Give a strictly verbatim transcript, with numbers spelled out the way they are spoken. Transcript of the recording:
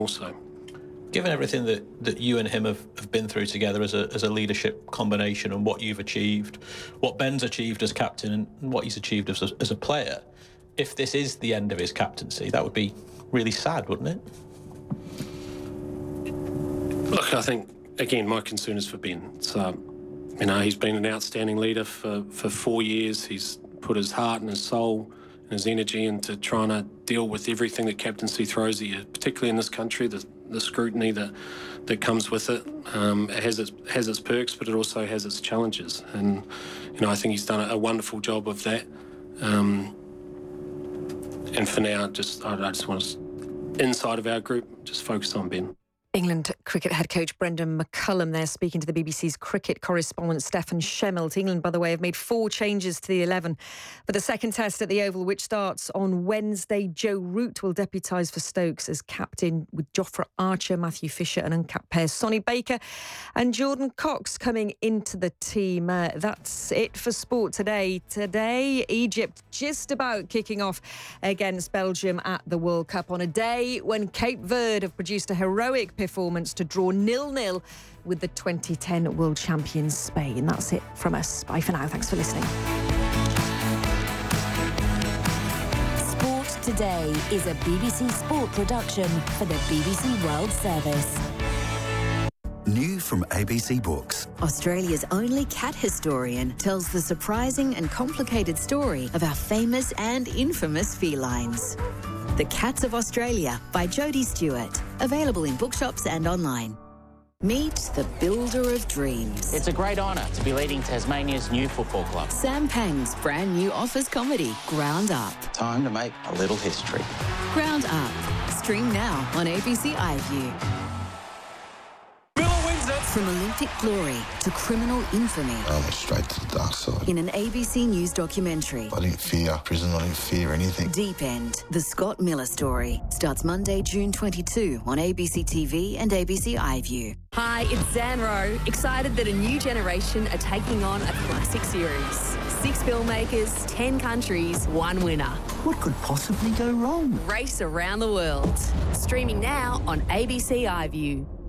also. Given everything that, that you and him have, have been through together as a, as a leadership combination, and what you've achieved, what Ben's achieved as captain and what he's achieved as a, as a player, if this is the end of his captaincy, that would be really sad, wouldn't it? Look, I think, again, my concern is for Ben. So, you know, he's been an outstanding leader for, for four years. He's put his heart and his soul and his energy into trying to deal with everything that captaincy throws at you, particularly in this country, the, the scrutiny that, that comes with it. Um, it has its, has its perks, but it also has its challenges. And, you know, I think he's done a, a wonderful job of that. Um, and for now, just I, I just want to, inside of our group, just focus on Ben. England cricket head coach Brendan McCullum there speaking to the B B C's cricket correspondent Stefan Schemmelt. England, by the way, have made four changes to the eleven for the second test at the Oval, which starts on Wednesday. Joe Root will deputise for Stokes as captain, with Jofra Archer, Matthew Fisher and uncapped pair Sonny Baker and Jordan Cox coming into the team. Uh, that's it for sport today. Today, Egypt just about kicking off against Belgium at the World Cup on a day when Cape Verde have produced a heroic performance to draw nil nil with the twenty ten world champions Spain. That's it from us. Bye for now. Thanks for listening. Sport Today is a B B C Sport production for the B B C World Service. New from A B C Books. Australia's only cat historian tells the surprising and complicated story of our famous and infamous felines. The Cats of Australia by Jodie Stewart. Available in bookshops and online. Meet the builder of dreams. It's a great honour to be leading Tasmania's new football club. Sam Pang's brand new office comedy, Ground Up. Time to make a little history. Ground Up. Stream now on A B C iView. From Olympic glory to criminal infamy. I went straight to the dark side. In an A B C News documentary. I didn't fear prison, I didn't fear anything. Deep End, the Scott Miller story. Starts Monday, June twenty-second on A B C T V and A B C iView. Hi, it's Zan Rowe. Excited that a new generation are taking on a classic series. Six filmmakers, ten countries, one winner. What could possibly go wrong? Race around the world. Streaming now on A B C iView.